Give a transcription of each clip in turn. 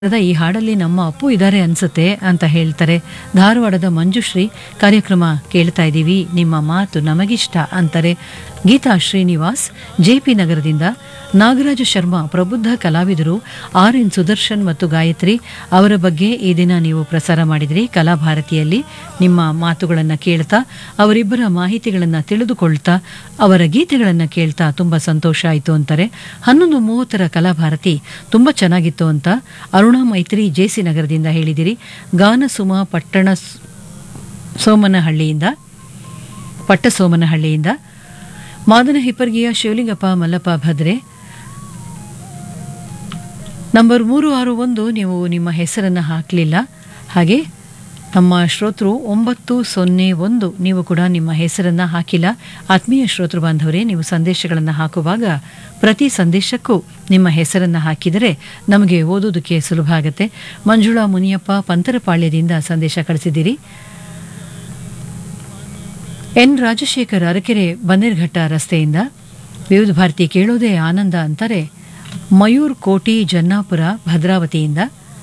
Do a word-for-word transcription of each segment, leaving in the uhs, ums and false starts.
ಈ ಹಾಡಲ್ಲಿ ನಮ್ಮ ಅಪ್ಪು ಇದ್ದಾರೆ ಅನ್ಸುತ್ತೆ ಅಂತ ಹೇಳ್ತಾರೆ. ಧಾರವಾಡದ ಮಂಜುಶ್ರೀ ಕಾರ್ಯಕ್ರಮ ಕೇಳ್ತಾ ಇದ್ದೀವಿ, ನಿಮ್ಮ ಮಾತು ನಮಗಿಷ್ಟ ಅಂತಾರೆ. ಗೀತಾ ಶ್ರೀನಿವಾಸ್ ಜೆಪಿ ನಗರದಿಂದ. ನಾಗರಾಜ ಶರ್ಮಾ ಪ್ರಬುದ್ಧ ಕಲಾವಿದರು, ಆರ್ ಎನ್ ಸುದರ್ಶನ್ ಮತ್ತು ಗಾಯತ್ರಿ ಅವರ ಬಗ್ಗೆ ಈ ದಿನ ನೀವು ಪ್ರಸಾರ ಮಾಡಿದ್ರಿ ಕಲಾಭಾರತಿಯಲ್ಲಿ. ನಿಮ್ಮ ಮಾತುಗಳನ್ನು ಕೇಳ್ತಾ ಅವರಿಬ್ಬರ ಮಾಹಿತಿಗಳನ್ನು ತಿಳಿದುಕೊಳ್ತಾ ಅವರ ಗೀತೆಗಳನ್ನು ಕೇಳ್ತಾ ತುಂಬ ಸಂತೋಷ ಆಯಿತು ಅಂತಾರೆ. ಹನ್ನೊಂದು ಮೂವತ್ತರ ಕಲಾಭಾರತಿ ತುಂಬ ಚೆನ್ನಾಗಿತ್ತು ಅಂತ ಅರುಣಾ ಮೈತ್ರಿ ಜೆಸಿ ನಗರದಿಂದ ಹೇಳಿದಿರಿ. ಗಾನಸುಮ ಪಟ್ಟಣ ಸೋಮನಹಳ್ಳಿಯಿಂದ ಪಟ್ಟ ಸೋಮನಹಳ್ಳಿಯಿಂದ. ಮಾದನ ಹಿಪ್ಪರ್ಗಿಯ ಶಿವಲಿಂಗಪ್ಪ ಮಲ್ಲಪ್ಪ ಭದ್ರೆ ನಂಬರ್ ಮೂರು ಆರು ಒಂದು ನೀವು ನಿಮ್ಮ ಹೆಸರನ್ನು ಹಾಕಲಿಲ್ಲ. ಹಾಗೆ ನಮ್ಮ ಶ್ರೋತೃ ಒಂಬತ್ತು ಸೊನ್ನೆ ಒಂದು ನೀವು ಕೂಡ ನಿಮ್ಮ ಹೆಸರನ್ನು ಹಾಕಿಲ್ಲ. ಆತ್ಮೀಯ ಶ್ರೋತೃ ಬಾಂಧವರೇ, ನೀವು ಸಂದೇಶಗಳನ್ನು ಹಾಕುವಾಗ ಪ್ರತಿ ಸಂದೇಶಕ್ಕೂ ನಿಮ್ಮ ಹೆಸರನ್ನು ಹಾಕಿದರೆ ನಮಗೆ ಓದೋದಕ್ಕೆ ಸುಲಭ ಆಗುತ್ತೆ. ಮಂಜುಳಾ ಮುನಿಯಪ್ಪ ಪಂತರಪಾಳ್ಯದಿಂದ ಸಂದೇಶ ಕಳಿಸಿದ್ದೀರಿ. ಎನ್ ರಾಜಶೇಖರ್ ಅರಕೆರೆ ಬನ್ನೇರ್ಘಟ್ಟ ರಸ್ತೆಯಿಂದ ವಿವಿಧ ಭಾರತಿ ಕೇಳೋದೇ ಆನಂದ ಅಂತಾರೆ. ಮಯೂರ್ ಕೋಟಿ ಜನ್ನಾಪುರ ಭದ್ರಾವತಿಯಿಂದ.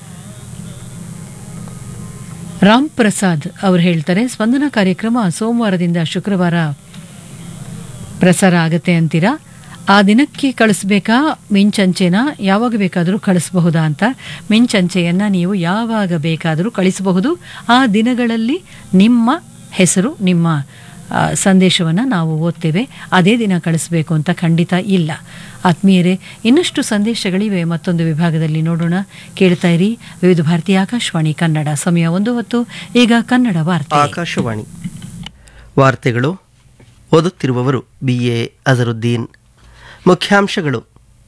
ರಾಮ್ ಪ್ರಸಾದ್ ಅವರು ಹೇಳ್ತಾರೆ, ಸ್ಪಂದನ ಕಾರ್ಯಕ್ರಮ ಸೋಮವಾರದಿಂದ ಶುಕ್ರವಾರ ಪ್ರಸಾರ ಆಗತ್ತೆ ಅಂತೀರಾ, ಆ ದಿನಕ್ಕೆ ಕಳಿಸ್ಬೇಕಾ ಮಿಂಚಂಚೆನ ಯಾವಾಗ ಬೇಕಾದರೂ ಕಳಿಸಬಹುದಾ ಅಂತ. ಮಿಂಚಂಚೆಯನ್ನು ನೀವು ಯಾವಾಗ ಬೇಕಾದರೂ ಕಳಿಸಬಹುದು. ಆ ದಿನಗಳಲ್ಲಿ ನಿಮ್ಮ ಹೆಸರು, ನಿಮ್ಮ ಸಂದೇಶವನ್ನು ನಾವು ಓದ್ತೇವೆ. ಅದೇ ದಿನ ಕಳಿಸಬೇಕು ಅಂತ ಖಂಡಿತ ಇಲ್ಲ. ಆತ್ಮೀಯರೇ, ಇನ್ನಷ್ಟು ಸಂದೇಶಗಳಿವೆ, ಮತ್ತೊಂದು ವಿಭಾಗದಲ್ಲಿ ನೋಡೋಣ. ಕೇಳ್ತಾ ಇರಿ ವಿವಿಧ ಭಾರತಿ ಆಕಾಶವಾಣಿ ಕನ್ನಡ. ಸಮಯ ಒಂದು ಹೊತ್ತು. ಈಗ ಕನ್ನಡ ವಾರ್ತೆ. ಆಕಾಶವಾಣಿ ವಾರ್ತೆಗಳು. ಓದುತ್ತಿರುವವರು ಬಿ ಎ ಅಜರುದ್ದೀನ್. ಮುಖ್ಯಾಂಶಗಳು: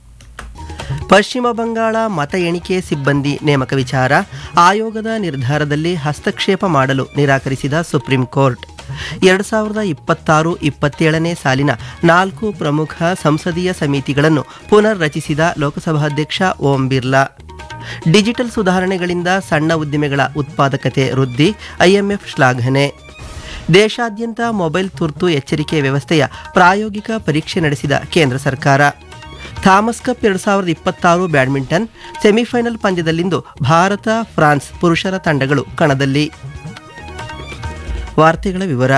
ಪಶ್ಚಿಮ ಬಂಗಾಳ ಮತ ಎಣಿಕೆ ಸಿಬ್ಬಂದಿ ನೇಮಕ ವಿಚಾರ, ಆಯೋಗದ ನಿರ್ಧಾರದಲ್ಲಿ ಹಸ್ತಕ್ಷೇಪ ಮಾಡಲು ನಿರಾಕರಿಸಿದ ಸುಪ್ರೀಂ ಕೋರ್ಟ್. ಎರಡು ಸಾವಿರದ ಇಪ್ಪತ್ತಾರು ಇಪ್ಪತ್ತೇಳನೇ ಸಾಲಿನ ನಾಲ್ಕು ಪ್ರಮುಖ ಸಂಸದೀಯ ಸಮಿತಿಗಳನ್ನು ಪುನರ್ ರಚಿಸಿದ ಲೋಕಸಭಾಧ್ಯಕ್ಷ ಓಂ ಬಿರ್ಲಾ. ಡಿಜಿಟಲ್ ಸುಧಾರಣೆಗಳಿಂದ ಸಣ್ಣ ಉದ್ದಿಮೆಗಳ ಉತ್ಪಾದಕತೆ ವೃದ್ಧಿ, ಐಎಂಎಫ್ ಶ್ಲಾಘನೆ. ದೇಶಾದ್ಯಂತ ಮೊಬೈಲ್ ತುರ್ತು ಎಚ್ಚರಿಕೆ ವ್ಯವಸ್ಥೆಯ ಪ್ರಾಯೋಗಿಕ ಪರೀಕ್ಷೆ ನಡೆಸಿದ ಕೇಂದ್ರ ಸರ್ಕಾರ. ಥಾಮಸ್ ಕಪ್ ಎರಡು ಸಾವಿರದ ಇಪ್ಪತ್ತಾರು ಬ್ಯಾಡ್ಮಿಂಟನ್ ಸೆಮಿಫೈನಲ್ ಪಂದ್ಯದಲ್ಲಿಂದು ಭಾರತ ಫ್ರಾನ್ಸ್ ಪುರುಷರ ತಂಡಗಳು ಕಣದಲ್ಲಿ. ವಾರ್ತೆಗಳ ವಿವರ.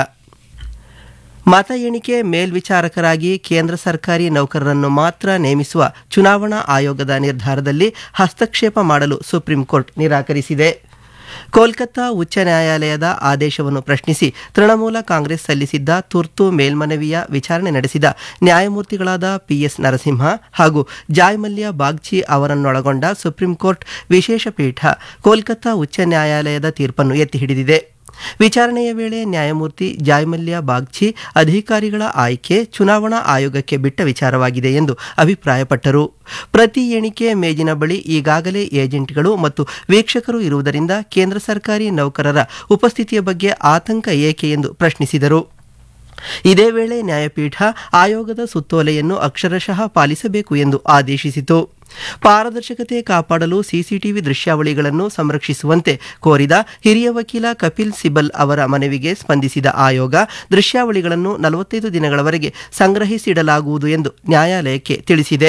ಮತ ಎಣಿಕೆ ಮೇಲ್ವಿಚಾರಕರಾಗಿ ಕೇಂದ್ರ ಸರ್ಕಾರಿ ನೌಕರರನ್ನು ಮಾತ್ರ ನೇಮಿಸುವ ಚುನಾವಣಾ ಆಯೋಗದ ನಿರ್ಧಾರದಲ್ಲಿ ಹಸ್ತಕ್ಷೇಪ ಮಾಡಲು ಸುಪ್ರೀಂ ಕೋರ್ಟ್ ನಿರಾಕರಿಸಿದೆ. ಕೋಲ್ಕತ್ತಾ ಉಚ್ಚ ನ್ಯಾಯಾಲಯದ ಆದೇಶವನ್ನು ಪ್ರಶ್ನಿಸಿ ತೃಣಮೂಲ ಕಾಂಗ್ರೆಸ್ ಸಲ್ಲಿಸಿದ್ದ ತುರ್ತು ಮೇಲ್ಮನವಿಯ ವಿಚಾರಣೆ ನಡೆಸಿದ ನ್ಯಾಯಮೂರ್ತಿಗಳಾದ ಪಿಎಸ್ ನರಸಿಂಹ ಹಾಗೂ ಜಾಯ್ ಮಲ್ಯ ಬಾಗ್ಚಿ ಅವರನ್ನೊಳಗೊಂಡ ಸುಪ್ರೀಂ ಕೋರ್ಟ್ ವಿಶೇಷ ಪೀಠ ಕೋಲ್ಕತ್ತಾ ಉಚ್ಚ ನ್ಯಾಯಾಲಯದ ತೀರ್ಪನ್ನು ಎತ್ತಿ ಹಿಡಿದಿದೆ. ವಿಚಾರಣೆಯ ವೇಳೆ ನ್ಯಾಯಮೂರ್ತಿ ಜಾಯ್ ಮಲ್ಯ ಬಾಗ್ಚಿ ಅಧಿಕಾರಿಗಳ ಆಯ್ಕೆ ಚುನಾವಣಾ ಆಯೋಗಕ್ಕೆ ಬಿಟ್ಟ ವಿಚಾರವಾಗಿದೆ ಎಂದು ಅಭಿಪ್ರಾಯಪಟ್ಟರು. ಪ್ರತಿ ಎಣಿಕೆ ಮೇಜಿನ ಬಳಿ ಈಗಾಗಲೇ ಏಜೆಂಟ್ಗಳು ಮತ್ತು ವೀಕ್ಷಕರು ಇರುವುದರಿಂದ ಕೇಂದ್ರ ಸರ್ಕಾರಿ ನೌಕರರ ಉಪಸ್ಥಿತಿಯ ಬಗ್ಗೆ ಆತಂಕ ಏಕೆ ಎಂದು ಪ್ರಶ್ನಿಸಿದರು. ಇದೇ ವೇಳೆ ನ್ಯಾಯಪೀಠ ಆಯೋಗದ ಸುತ್ತೋಲೆಯನ್ನು ಅಕ್ಷರಶಃ ಪಾಲಿಸಬೇಕು ಎಂದು ಆದೇಶಿಸಿತು. ಪಾರದರ್ಶಕತೆ ಕಾಪಾಡಲು ಸಿಸಿಟಿವಿ ದೃಶ್ಯಾವಳಿಗಳನ್ನು ಸಂರಕ್ಷಿಸುವಂತೆ ಕೋರಿದ ಹಿರಿಯ ವಕೀಲ ಕಪಿಲ್ ಸಿಬಲ್ ಅವರ ಮನವಿಗೆ ಸ್ಪಂದಿಸಿದ ಆಯೋಗ ದೃಶ್ಯಾವಳಿಗಳನ್ನು ನಲವತ್ತೈದು ದಿನಗಳವರೆಗೆ ಸಂಗ್ರಹಿಸಿಡಲಾಗುವುದು ಎಂದು ನ್ಯಾಯಾಲಯಕ್ಕೆ ತಿಳಿಸಿದೆ.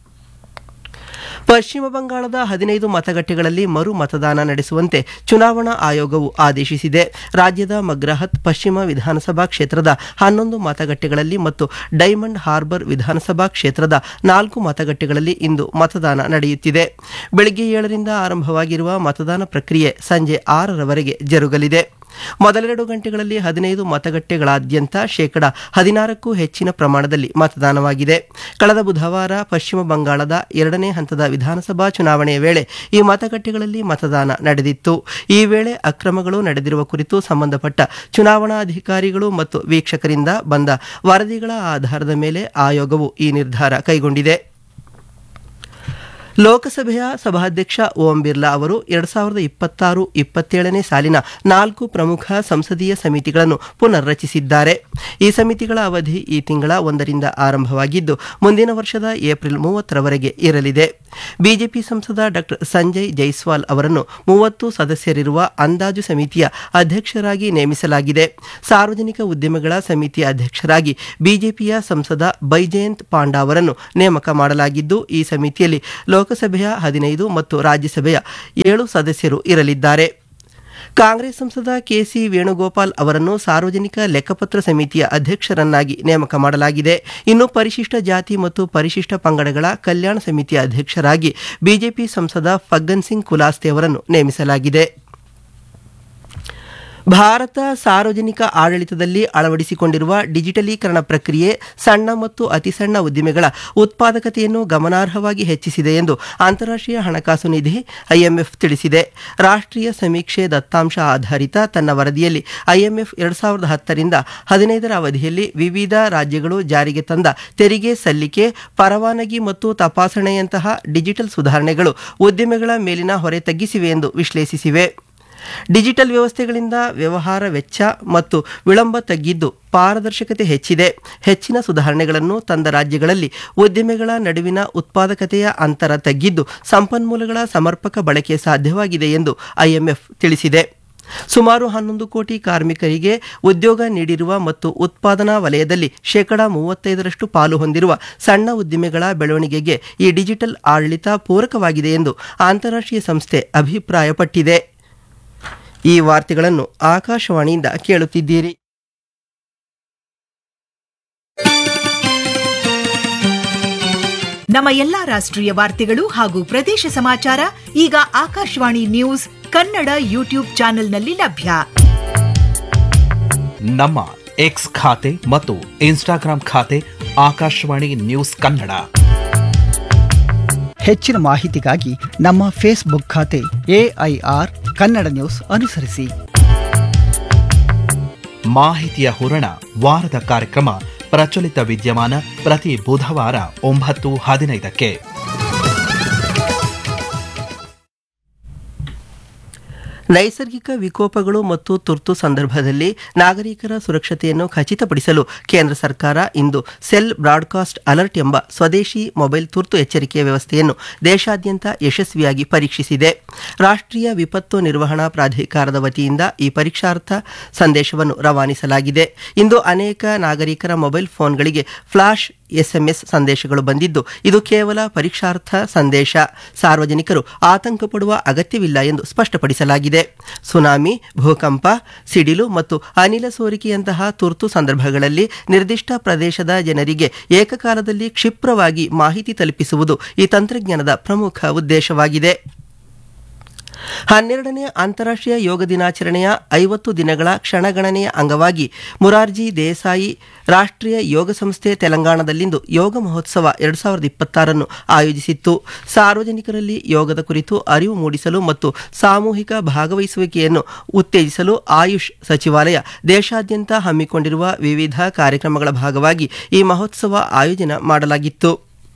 ಪಶ್ಚಿಮ ಬಂಗಾಳದ ಹದಿನೈದು ಮತಗಟ್ಟೆಗಳಲ್ಲಿ ಮರು ಮತದಾನ ನಡೆಸುವಂತೆ ಚುನಾವಣಾ ಆಯೋಗವು ಆದೇಶಿಸಿದೆ. ರಾಜ್ಯದ ಮಗ್ರಹತ್ ಪಶ್ಚಿಮ ವಿಧಾನಸಭಾ ಕ್ಷೇತ್ರದ ಹನ್ನೊಂದು ಮತಗಟ್ಟೆಗಳಲ್ಲಿ ಮತ್ತು ಡೈಮಂಡ್ ಹಾರ್ಬರ್ ವಿಧಾನಸಭಾ ಕ್ಷೇತ್ರದ ನಾಲ್ಕು ಮತಗಟ್ಟೆಗಳಲ್ಲಿ ಇಂದು ಮತದಾನ ನಡೆಯುತ್ತಿದೆ. ಬೆಳಗ್ಗೆ ಏಳರಿಂದ ಆರಂಭವಾಗಿರುವ ಮತದಾನ ಪ್ರಕ್ರಿಯೆ ಸಂಜೆ ಆರರವರೆಗೆ ಜರುಗಲಿದೆ. ಮೊದಲೆರಡು ಗಂಟೆಗಳಲ್ಲಿ ಹದಿನೈದು ಮತಗಟ್ಟೆಗಳಾದ್ಯಂತ ಶೇಕಡ ಹದಿನಾರಕ್ಕೂ ಹೆಚ್ಚಿನ ಪ್ರಮಾಣದಲ್ಲಿ ಮತದಾನವಾಗಿದೆ. ಕಳೆದ ಬುಧವಾರ ಪಶ್ಚಿಮ ಬಂಗಾಳದ ಎರಡನೇ ಹಂತದ ವಿಧಾನಸಭಾ ಚುನಾವಣೆಯ ವೇಳೆ ಈ ಮತಗಟ್ಟೆಗಳಲ್ಲಿ ಮತದಾನ ನಡೆದಿತ್ತು. ಈ ವೇಳೆ ಅಕ್ರಮಗಳು ನಡೆದಿರುವ ಕುರಿತು ಸಂಬಂಧಪಟ್ಟ ಚುನಾವಣಾಧಿಕಾರಿಗಳು ಮತ್ತು ವೀಕ್ಷಕರಿಂದ ಬಂದ ವರದಿಗಳ ಆಧಾರದ ಮೇಲೆ ಆಯೋಗವು ಈ ನಿರ್ಧಾರ ಕೈಗೊಂಡಿದೆ. ಲೋಕಸಭೆಯ ಸಭಾಧ್ಯಕ್ಷ ಓಂ ಬಿರ್ಲಾ ಅವರು ಎರಡು ಸಾವಿರದ ಇಪ್ಪತ್ತಾರು ಇಪ್ಪತ್ತೇಳನೇ ಸಾಲಿನ ನಾಲ್ಕು ಪ್ರಮುಖ ಸಂಸದೀಯ ಸಮಿತಿಗಳನ್ನು ಪುನರ್ ರಚಿಸಿದ್ದಾರೆ. ಈ ಸಮಿತಿಗಳ ಅವಧಿ ಈ ತಿಂಗಳ ಒಂದರಿಂದ ಆರಂಭವಾಗಿದ್ದು ಮುಂದಿನ ವರ್ಷದ ಏಪ್ರಿಲ್ ಮೂವತ್ತರವರೆಗೆ ಇರಲಿದೆ. ಬಿಜೆಪಿ ಸಂಸದ ಡಾಕ್ಟರ್ ಸಂಜಯ್ ಜೈಸ್ವಾಲ್ ಅವರನ್ನು ಮೂವತ್ತು ಸದಸ್ಯರಿರುವ ಅಂದಾಜು ಸಮಿತಿಯ ಅಧ್ಯಕ್ಷರಾಗಿ ನೇಮಿಸಲಾಗಿದೆ. ಸಾರ್ವಜನಿಕ ಉದ್ಯಮಗಳ ಸಮಿತಿಯ ಅಧ್ಯಕ್ಷರಾಗಿ ಬಿಜೆಪಿಯ ಸಂಸದ ಬೈಜಯಂತ್ ಪಾಂಡಾ ಅವರನ್ನು ನೇಮಕ ಮಾಡಲಾಗಿದ್ದು ಈ ಸಮಿತಿಯಲ್ಲಿ ಲೋಕಸಭೆಯ ಹದಿನೈದು ಮತ್ತು ರಾಜ್ಯಸಭೆಯ ಏಳು ಸದಸ್ಯರು ಇರಲಿದ್ದಾರೆ. ಕಾಂಗ್ರೆಸ್ ಸಂಸದ ಕೆಸಿ ವೇಣುಗೋಪಾಲ್ ಅವರನ್ನು ಸಾರ್ವಜನಿಕ ಲೆಕ್ಕಪತ್ರ ಸಮಿತಿಯ ಅಧ್ಯಕ್ಷರನ್ನಾಗಿ ನೇಮಕ ಮಾಡಲಾಗಿದೆ. ಇನ್ನು ಪರಿಶಿಷ್ಟ ಜಾತಿ ಮತ್ತು ಪರಿಶಿಷ್ಟ ಪಂಗಡಗಳ ಕಲ್ಯಾಣ ಸಮಿತಿಯ ಅಧ್ಯಕ್ಷರಾಗಿ ಬಿಜೆಪಿ ಸಂಸದ ಫಗ್ಗನ್ ಸಿಂಗ್ ಕುಲಾಸ್ತೆ ಅವರನ್ನು ನೇಮಿಸಲಾಗಿದೆ. ಭಾರತ ಸಾರ್ವಜನಿಕ ಆಡಳಿತದಲ್ಲಿ ಅಳವಡಿಸಿಕೊಂಡಿರುವ ಡಿಜಿಟಲೀಕರಣ ಪ್ರಕ್ರಿಯೆ ಸಣ್ಣ ಮತ್ತು ಅತಿಸಣ್ಣ ಉದ್ದಿಮೆಗಳ ಉತ್ಪಾದಕತೆಯನ್ನು ಗಮನಾರ್ಹವಾಗಿ ಹೆಚ್ಚಿಸಿದೆ ಎಂದು ಅಂತಾರಾಷ್ಟ್ರೀಯ ಹಣಕಾಸು ನಿಧಿ ಐಎಂಎಫ್ ತಿಳಿಸಿದೆ. ರಾಷ್ಟ್ರೀಯ ಸಮೀಕ್ಷೆ ದತ್ತಾಂಶ ಆಧಾರಿತ ತನ್ನ ವರದಿಯಲ್ಲಿ ಐಎಂಎಫ್ ಎರಡು ಸಾವಿರದ ಹತ್ತರಿಂದ ಹದಿನೈದರ ಅವಧಿಯಲ್ಲಿ ವಿವಿಧ ರಾಜ್ಯಗಳು ಜಾರಿಗೆ ತಂದ ತೆರಿಗೆ ಸಲ್ಲಿಕೆ, ಪರವಾನಗಿ ಮತ್ತು ತಪಾಸಣೆಯಂತಹ ಡಿಜಿಟಲ್ ಸುಧಾರಣೆಗಳು ಉದ್ದಿಮೆಗಳ ಮೇಲಿನ ಹೊರೆ ತಗ್ಗಿಸಿವೆ ಎಂದು ವಿಶ್ಲೇಷಿಸಿವೆ. ಡಿಜಿಟಲ್ ವ್ಯವಸ್ಥೆಗಳಿಂದ ವ್ಯವಹಾರ ವೆಚ್ಚ ಮತ್ತು ವಿಳಂಬ ತಗ್ಗಿದ್ದು ಪಾರದರ್ಶಕತೆ ಹೆಚ್ಚಿದೆ. ಹೆಚ್ಚಿನ ಸುಧಾರಣೆಗಳನ್ನು ತಂದ ರಾಜ್ಯಗಳಲ್ಲಿ ಉದ್ಯಮಿಗಳ ನಡುವಿನ ಉತ್ಪಾದಕತೆಯ ಅಂತರ ತಗ್ಗಿದ್ದು ಸಂಪನ್ಮೂಲಗಳ ಸಮರ್ಪಕ ಬಳಕೆ ಸಾಧ್ಯವಾಗಿದೆ ಎಂದು ಐಎಂಎಫ್ ತಿಳಿಸಿದೆ. ಸುಮಾರು ಹನ್ನೊಂದು ಕೋಟಿ ಕಾರ್ಮಿಕರಿಗೆ ಉದ್ಯೋಗ ನೀಡಿರುವ ಮತ್ತು ಉತ್ಪಾದನಾ ವಲಯದಲ್ಲಿ ಶೇಕಡಾ ಮೂವತ್ತೈದರಷ್ಟು ಪಾಲು ಹೊಂದಿರುವ ಸಣ್ಣ ಉದ್ದಿಮೆಗಳ ಬೆಳವಣಿಗೆಗೆ ಈ ಡಿಜಿಟಲ್ ಆಡಳಿತ ಪೂರಕವಾಗಿದೆ ಎಂದು ಅಂತಾರಾಷ್ಟ್ರೀಯ ಸಂಸ್ಥೆ ಅಭಿಪ್ರಾಯಪಟ್ಟಿದೆ. ಈ ವಾರ್ತೆಗಳನ್ನು ಆಕಾಶವಾಣಿಯಿಂದ ಕೇಳುತ್ತಿದ್ದೀರಿ. ನಮ್ಮ ಎಲ್ಲಾ ರಾಷ್ಟ್ರೀಯ ವಾರ್ತೆಗಳು ಹಾಗೂ ಪ್ರದೇಶ ಸಮಾಚಾರ ಈಗ ಆಕಾಶವಾಣಿ ನ್ಯೂಸ್ ಕನ್ನಡ ಯೂಟ್ಯೂಬ್ ಚಾನೆಲ್ನಲ್ಲಿ ಲಭ್ಯ. ನಮ್ಮ ಎಕ್ಸ್ ಖಾತೆ ಮತ್ತು ಇನ್ಸ್ಟಾಗ್ರಾಂ ಖಾತೆ ಆಕಾಶವಾಣಿ ನ್ಯೂಸ್ ಕನ್ನಡ. ಹೆಚ್ಚಿನ ಮಾಹಿತಿಗಾಗಿ ನಮ್ಮ ಫೇಸ್ಬುಕ್ ಖಾತೆ ಎಐಆರ್ ಕನ್ನಡ ನ್ಯೂಸ್ ಅನುಸರಿಸಿ. ಮಾಹಿತಿಯ ಹೂರಣ ವಾರದ ಕಾರ್ಯಕ್ರಮ ಪ್ರಚಲಿತ ವಿದ್ಯಮಾನ ಪ್ರತಿ ಬುಧವಾರ ಒಂಬತ್ತು ಹದಿನೈದಕ್ಕೆ. ನೈಸರ್ಗಿಕ ವಿಕೋಪಗಳು ಮತ್ತು ತುರ್ತು ಸಂದರ್ಭದಲ್ಲಿ ನಾಗರಿಕರ ಸುರಕ್ಷತೆಯನ್ನು ಖಚಿತಪಡಿಸಲು ಕೇಂದ್ರ ಸರ್ಕಾರ ಇಂದು ಸೆಲ್ ಬ್ರಾಡ್ಕಾಸ್ಟ್ ಅಲರ್ಟ್ ಎಂಬ ಸ್ವದೇಶಿ ಮೊಬೈಲ್ ತುರ್ತು ಎಚ್ಚರಿಕೆಯ ವ್ಯವಸ್ಥೆಯನ್ನು ದೇಶಾದ್ಯಂತ ಯಶಸ್ವಿಯಾಗಿ ಪರೀಕ್ಷಿಸಿದೆ. ರಾಷ್ಟ್ರೀಯ ವಿಪತ್ತು ನಿರ್ವಹಣಾ ಪ್ರಾಧಿಕಾರದ ವತಿಯಿಂದ ಈ ಪರೀಕ್ಷಾರ್ಥ ಸಂದೇಶವನ್ನು ರವಾನಿಸಲಾಗಿದೆ. ಇಂದು ಅನೇಕ ನಾಗರಿಕರ ಮೊಬೈಲ್ ಫೋನ್ಗಳಿಗೆ ಫ್ಲಾಶ್ ಎಸ್ಎಂಎಸ್ ಸಂದೇಶಗಳು ಬಂದಿದ್ದು ಇದು ಕೇವಲ ಪರೀಕ್ಷಾರ್ಥ ಸಂದೇಶ. ಸಾರ್ವಜನಿಕರು ಆತಂಕ ಪಡುವ ಅಗತ್ಯವಿಲ್ಲ ಎಂದು ಸ್ಪಷ್ಟಪಡಿಸಲಾಗಿದೆ. ಸುನಾಮಿ, ಭೂಕಂಪ, ಸಿಡಿಲು ಮತ್ತು ಅನಿಲ ಸೋರಿಕೆಯಂತಹ ತುರ್ತು ಸಂದರ್ಭಗಳಲ್ಲಿ ನಿರ್ದಿಷ್ಟ ಪ್ರದೇಶದ ಜನರಿಗೆ ಏಕಕಾಲದಲ್ಲಿ ಕ್ಷಿಪ್ರವಾಗಿ ಮಾಹಿತಿ ತಲುಪಿಸುವುದು ಈ ತಂತ್ರಜ್ಞಾನದ ಪ್ರಮುಖ ಉದ್ದೇಶವಾಗಿದೆ. ಹನ್ನೆರಡನೇ ಅಂತಾರಾಷ್ಟ್ರೀಯ ಯೋಗ ದಿನಾಚರಣೆಯ ಐವತ್ತು ದಿನಗಳ ಕ್ಷಣಗಣನೆಯ ಅಂಗವಾಗಿ ಮುರಾರ್ಜಿ ದೇಸಾಯಿ ರಾಷ್ಟ್ರೀಯ ಯೋಗ ಸಂಸ್ಥೆ ತೆಲಂಗಾಣದಲ್ಲಿಂದು ಯೋಗ ಮಹೋತ್ಸವ ಎರಡು ಸಾವಿರದ ಇಪ್ಪತ್ತಾರನ್ನು ಆಯೋಜಿಸಿತ್ತು. ಸಾರ್ವಜನಿಕರಲ್ಲಿ ಯೋಗದ ಕುರಿತು ಅರಿವು ಮೂಡಿಸಲು ಮತ್ತು ಸಾಮೂಹಿಕ ಭಾಗವಹಿಸುವಿಕೆಯನ್ನು ಉತ್ತೇಜಿಸಲು ಆಯುಷ್ ಸಚಿವಾಲಯ ದೇಶಾದ್ಯಂತ ಹಮ್ಮಿಕೊಂಡಿರುವ ವಿವಿಧ ಕಾರ್ಯಕ್ರಮಗಳ ಭಾಗವಾಗಿ ಈ ಮಹೋತ್ಸವ ಆಯೋಜನೆ ಮಾಡಲಾಗಿತ್ತು.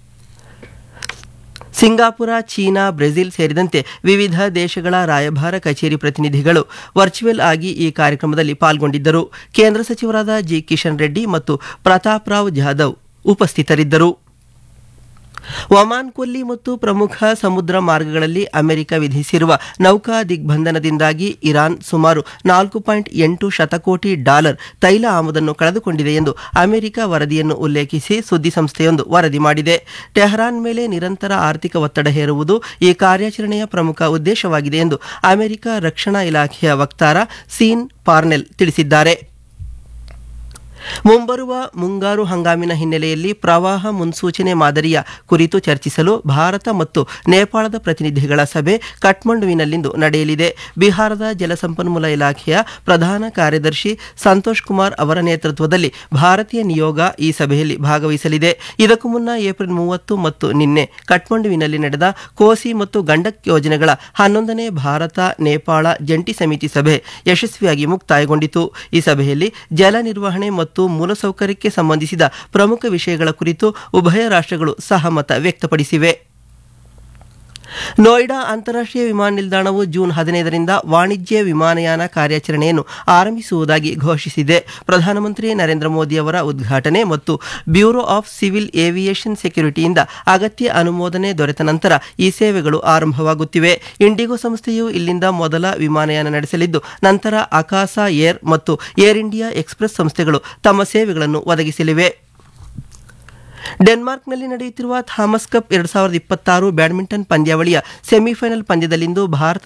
ಸಿಂಗಾಪುರ, ಚೀನಾ, ಬ್ರೆಜಿಲ್ ಸೇರಿದಂತೆ ವಿವಿಧ ದೇಶಗಳ ರಾಯಭಾರ ಕಚೇರಿ ಪ್ರತಿನಿಧಿಗಳು ವರ್ಚುವಲ್ ಆಗಿ ಈ ಕಾರ್ಯಕ್ರಮದಲ್ಲಿ ಪಾಲ್ಗೊಂಡಿದ್ದರು. ಕೇಂದ್ರ ಸಚಿವರಾದ ಜಿ ಕಿಶನ್ ರೆಡ್ಡಿ ಮತ್ತು ಪ್ರತಾಪ್ ರಾವ್ ಜಾಧವ್ ಉಪಸ್ಥಿತರಿದ್ದರು. ಒಮಾನ್ ಕೊಲ್ಲಿ ಮತ್ತು ಪ್ರಮುಖ ಸಮುದ್ರ ಮಾರ್ಗಗಳಲ್ಲಿ ಅಮೆರಿಕ ವಿಧಿಸಿರುವ ನೌಕಾ ದಿಗ್ಬಂಧನದಿಂದಾಗಿ ಇರಾನ್ ಸುಮಾರು ನಾಲ್ಕು ಪಾಯಿಂಟ್ ಎಂಟು ಶತಕೋಟಿ ಡಾಲರ್ ತೈಲ ಆಮದನ್ನು ಕಳೆದುಕೊಂಡಿದೆ ಎಂದು ಅಮೆರಿಕ ವರದಿಯನ್ನು ಉಲ್ಲೇಖಿಸಿ ಸುದ್ದಿಸಂಸ್ಥೆಯೊಂದು ವರದಿ ಮಾಡಿದೆ. ಟೆಹರಾನ್ ಮೇಲೆ ನಿರಂತರ ಆರ್ಥಿಕ ಒತ್ತಡ ಹೇರುವುದು ಈ ಕಾರ್ಯಾಚರಣೆಯ ಪ್ರಮುಖ ಉದ್ದೇಶವಾಗಿದೆ ಎಂದು ಅಮೆರಿಕ ರಕ್ಷಣಾ ಇಲಾಖೆಯ ವಕ್ತಾರ ಸೀನ್ ಪಾರ್ನೆಲ್ ತಿಳಿಸಿದ್ದಾರೆ. ಮುಂಬರುವ ಮುಂಗಾರು ಹಂಗಾಮಿನ ಹಿನ್ನೆಲೆಯಲ್ಲಿ ಪ್ರವಾಹ ಮುನ್ಸೂಚನೆ ಮಾದರಿಯ ಕುರಿತು ಚರ್ಚಿಸಲು ಭಾರತ ಮತ್ತು ನೇಪಾಳದ ಪ್ರತಿನಿಧಿಗಳ ಸಭೆ ಕಠ್ಮಂಡುವಿನಲ್ಲಿಂದು ನಡೆಯಲಿದೆ. ಬಿಹಾರದ ಜಲಸಂಪನ್ಮೂಲ ಇಲಾಖೆಯ ಪ್ರಧಾನ ಕಾರ್ಯದರ್ಶಿ ಸಂತೋಷ್ ಕುಮಾರ್ ಅವರ ನೇತೃತ್ವದಲ್ಲಿ ಭಾರತೀಯ ನಿಯೋಗ ಈ ಸಭೆಯಲ್ಲಿ ಭಾಗವಹಿಸಲಿದೆ. ಇದಕ್ಕೂ ಮುನ್ನ ಏಪ್ರಿಲ್ ಮೂವತ್ತು ಮತ್ತು ನಿನ್ನೆ ಕಠ್ಮಂಡುವಿನಲ್ಲಿ ನಡೆದ ಕೋಸಿ ಮತ್ತು ಗಂಡಕ್ ಯೋಜನೆಗಳ ಹನ್ನೊಂದನೇ ಭಾರತ ನೇಪಾಳ ಜಂಟಿ ಸಮಿತಿ ಸಭೆ ಯಶಸ್ವಿಯಾಗಿ ಮುಕ್ತಾಯಗೊಂಡಿತು. ಈ ಸಭೆಯಲ್ಲಿ ಜಲ ನಿರ್ವಹಣೆ ಮತ್ತು ಮೂಲಸೌಕರ್ಯಕ್ಕೆ ಸಂಬಂಧಿಸಿದ ಪ್ರಮುಖ ವಿಷಯಗಳ ಕುರಿತು ಉಭಯ ರಾಷ್ಟ್ರಗಳು ಸಹಮತ ವ್ಯಕ್ತಪಡಿಸಿವೆ. ನೋಯ್ಡಾ ಅಂತಾರಾಷ್ಟ್ರೀಯ ವಿಮಾನ ನಿಲ್ದಾಣವು ಜೂನ್ ಹದಿನೈದರಿಂದ ವಾಣಿಜ್ಯ ವಿಮಾನಯಾನ ಕಾರ್ಯಾಚರಣೆಯನ್ನು ಆರಂಭಿಸುವುದಾಗಿ ಘೋಷಿಸಿದೆ. ಪ್ರಧಾನಮಂತ್ರಿ ನರೇಂದ್ರ ಮೋದಿ ಅವರ ಉದ್ಘಾಟನೆ ಮತ್ತು ಬ್ಯೂರೋ ಆಫ್ ಸಿವಿಲ್ ಏವಿಯೇಷನ್ ಸೆಕ್ಯುರಿಟಿಯಿಂದ ಅಗತ್ಯ ಅನುಮೋದನೆ ದೊರೆತ ನಂತರ ಈ ಸೇವೆಗಳು ಆರಂಭವಾಗುತ್ತಿವೆ. ಇಂಡಿಗೋ ಸಂಸ್ಥೆಯು ಇಲ್ಲಿಂದ ಮೊದಲ ವಿಮಾನಯಾನ ನಡೆಸಲಿದ್ದು ನಂತರ ಅಕಾಸಾ ಏರ್ ಮತ್ತು ಏರ್ ಇಂಡಿಯಾ ಎಕ್ಸ್ಪ್ರೆಸ್ ಸಂಸ್ಥೆಗಳು ತಮ್ಮ ಸೇವೆಗಳನ್ನು ಒದಗಿಸಲಿವೆ. ಡೆನ್ಮಾರ್ಕ್ನಲ್ಲಿ ನಡೆಯುತ್ತಿರುವ ಥಾಮಸ್ ಕಪ್ ಎರಡು ಸಾವಿರದ ಇಪ್ಪತ್ತಾರು ಬ್ಯಾಡ್ಮಿಂಟನ್ ಪಂದ್ಯಾವಳಿಯ ಸೆಮಿಫೈನಲ್ ಪಂದ್ಯದಲ್ಲಿಂದು ಭಾರತ